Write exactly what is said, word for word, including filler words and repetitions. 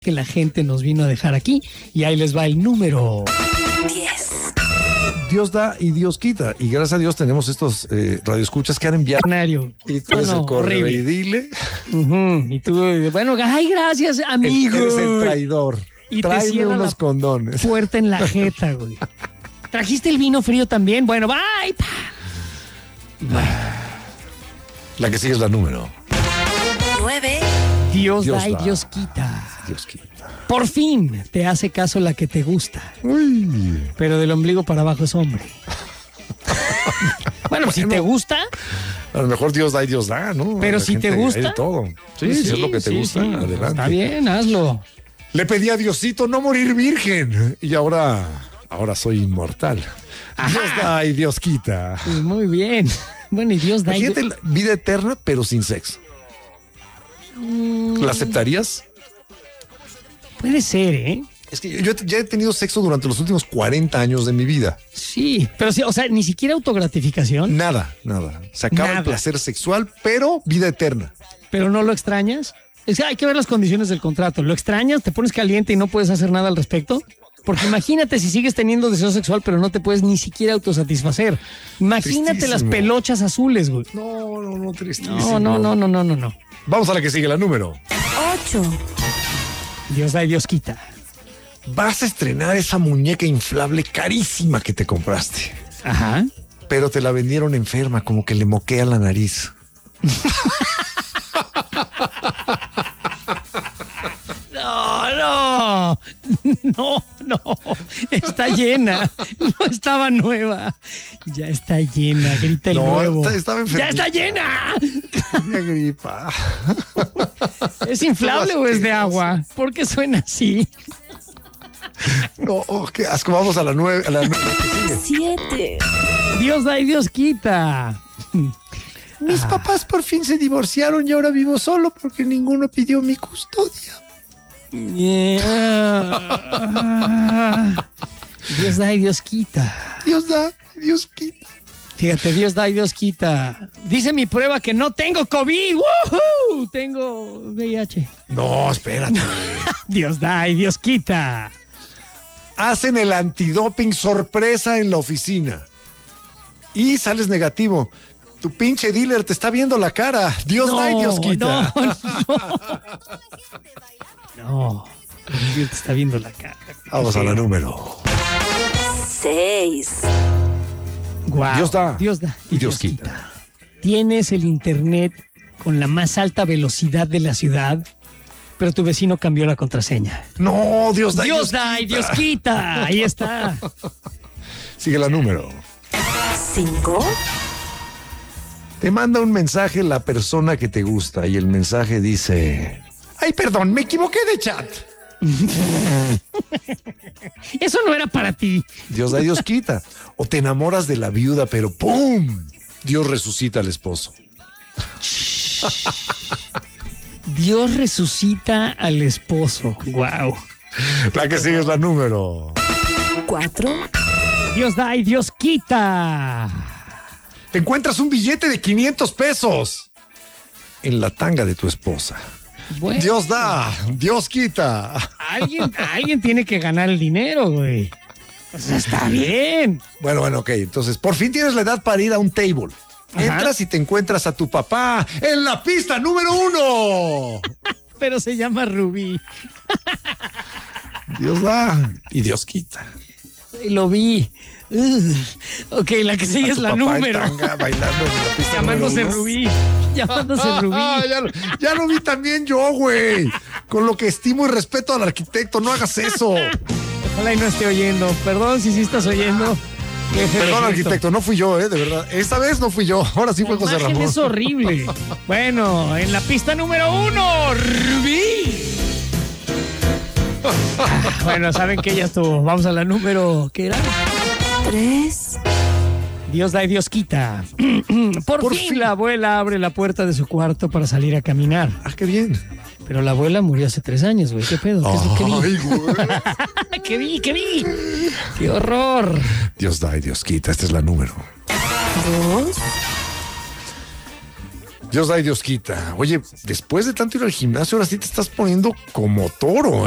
que la gente nos vino a dejar aquí. Y ahí les va el número diez. Dios da y Dios quita. Y gracias a Dios tenemos estos eh, radioescuchas que han enviado. Y tú eres el correo y dile. Uh-huh. Y tú, bueno, ay, gracias, amigo. Eres el traidor. Y tráeme unos condones. Fuerte en la jeta, güey. ¿Trajiste el vino frío también? Bueno, bye. Bye. La que sigue es la número nueve. Dios, Dios da y da. Dios quita. Dios quita. Por fin te hace caso la que te gusta. Uy. Pero del ombligo para abajo es hombre. Bueno, bueno, si te gusta. A lo mejor Dios da y Dios da, ¿no? Pero la si te gusta. Hay de todo. Sí, sí, si es lo que te sí, gusta, sí. adelante. Está bien, hazlo. Le pedí a Diosito no morir virgen. Y ahora, ahora soy inmortal. Ajá. Dios da y Dios quita. Sí, muy bien. Bueno, y Dios da. Imagínate la vida eterna, pero sin sexo. Mm, ¿La aceptarías? Puede ser, ¿eh? Es que yo ya he tenido sexo durante los últimos cuarenta años de mi vida. Sí, pero sí, o sea, ni siquiera autogratificación. Nada, nada. Se acaba Nada. el placer sexual, pero vida eterna. Pero no lo extrañas. Es que hay que ver las condiciones del contrato. ¿Lo extrañas? ¿Te pones caliente y no puedes hacer nada al respecto? Porque imagínate si sigues teniendo deseo sexual, pero no te puedes ni siquiera autosatisfacer. Imagínate Tristísimo. las pelochas azules, güey. No, no, no, tristísimo. No, no, no, no, no, no, no. Vamos a la que sigue, la número. ocho. Dios da y Dios quita. Vas a estrenar esa muñeca inflable carísima que te compraste, Ajá. pero te la vendieron enferma, como que le moquea la nariz. No, no, no, no, está llena, no estaba nueva, ya está llena, grita el No, nuevo. está- estaba enferma. ¡Ya está llena! Tenía gripa. ¿Es inflable o es de agua? ¿Por qué suena así? No, oh, qué asco. Vamos a la nueve, a la nueve que sigue. siete. Dios da y Dios quita. Mis papás por fin se divorciaron y ahora vivo solo porque ninguno pidió mi custodia. Yeah. Dios da y Dios quita. Dios da, Dios quita. Fíjate, Dios da y Dios quita. Dice mi prueba que no tengo COVID. ¡Woohoo! Tengo V I H. No, espérate. Dios da y Dios quita. Hacen el antidoping sorpresa en la oficina y sales negativo. Tu pinche dealer te está viendo la cara. Dios da y Dios quita. No, no. No, Dios te está viendo la cara. Vamos a la número. seis. Guau. Dios da Dios da y Dios quita. Tienes el internet con la más alta velocidad de la ciudad, pero tu vecino cambió la contraseña. No, Dios da y Dios Dios da y quita. Dios quita. Ahí está. Sigue la número. cinco. Te manda un mensaje la persona que te gusta y el mensaje dice: ay, perdón, me equivoqué de chat. Eso no era para ti. Dios da y Dios quita. O te enamoras de la viuda, pero ¡pum! Dios resucita al esposo. Dios resucita al esposo. Wow. La que sigue es la número. cuatro. Dios da y Dios quita. Te encuentras un billete de quinientos pesos en la tanga de tu esposa. Bueno, Dios da, Dios quita. alguien, alguien tiene que ganar el dinero, güey. O sea, está bien. Bueno, bueno, ok. Entonces, por fin tienes la edad para ir a un table. Ajá. Entras y te encuentras a tu papá en la pista número uno. Pero se llama Rubí. Dios da y Dios quita. Lo vi. Ugh. Ok, la que sigue A es tu la papá en número. tanga bailando en la pista Llamándose número uno. Rubí. Llamándose Rubí. Ah, ya, lo- ya lo vi también yo, güey. Con lo que estimo y respeto al arquitecto, no hagas eso. Ojalá y no esté oyendo. Perdón si sí estás oyendo. Qué feo Perdón, gesto. arquitecto, no fui yo, eh, de verdad. Esta vez no fui yo. Ahora sí fue La José imagen Ramón. es horrible. Bueno, en la pista número uno, Rubí. Ah, bueno, saben que ya estuvo. Vamos a la número, ¿qué era? tres. Dios da y Dios quita. Por, Por fin, fin. la abuela abre la puerta de su cuarto para salir a caminar. Ah, qué bien. Pero la abuela murió hace tres años, güey. ¿Qué pedo? ¿Qué es lo que vi? Ay, güey. ¿Qué vi? ¿Qué vi? ¡Qué horror! Dios da y Dios quita. Esta es la número. dos. Dios da y Dios quita. Oye, después de tanto ir al gimnasio, ahora sí te estás poniendo como toro, ¿eh?